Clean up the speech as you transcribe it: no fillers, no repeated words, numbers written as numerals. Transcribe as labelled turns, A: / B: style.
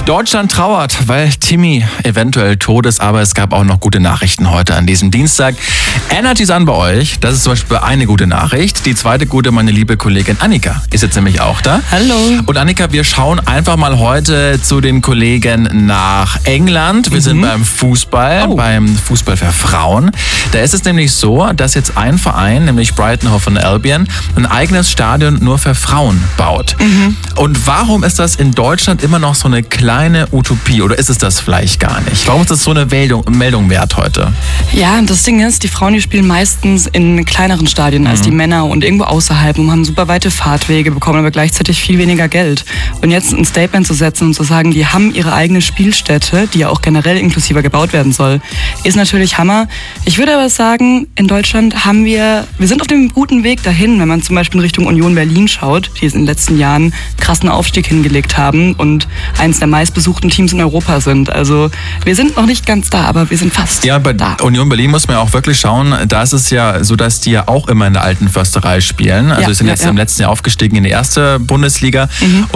A: Deutschland trauert, weil Timmy eventuell tot ist, aber es gab auch noch gute Nachrichten heute an diesem Dienstag. Ändert dies an bei euch? Das ist zum Beispiel eine gute Nachricht. Die zweite gute, meine liebe Kollegin Annika ist jetzt nämlich auch da.
B: Hallo.
A: Und Annika, wir schauen einfach mal heute zu den Kollegen nach England. Wir sind beim Fußball, beim Fußball für Frauen. Da ist es nämlich so, dass jetzt ein Verein, nämlich Brighton Hove Albion, ein eigenes Stadion nur für Frauen baut. Und warum ist das in Deutschland immer noch so eine kleine Utopie? Oder ist es das vielleicht gar nicht? Warum ist das so eine Meldung wert heute?
B: Ja, das Ding ist, die Frauen, die spielen meistens in kleineren Stadien als die Männer und irgendwo außerhalb und haben super weite Fahrtwege, bekommen aber gleichzeitig viel weniger Geld. Und jetzt ein Statement zu setzen und zu sagen, die haben ihre eigene Spielstätte, die ja auch generell inklusiver gebaut werden soll, ist natürlich Hammer. Ich würde aber sagen, in Deutschland wir sind auf dem guten Weg dahin, wenn man zum Beispiel in Richtung Union Berlin schaut, die in den letzten Jahren krassen Aufstieg hingelegt haben und eins der meistbesuchten Teams in Europa sind. Also wir sind noch nicht ganz da, aber wir sind fast da.
A: Union Berlin muss man ja auch wirklich schauen, da ist es ja so, dass die ja auch immer in der alten Försterei spielen. Also sind jetzt im letzten Jahr aufgestiegen in die erste Bundesliga.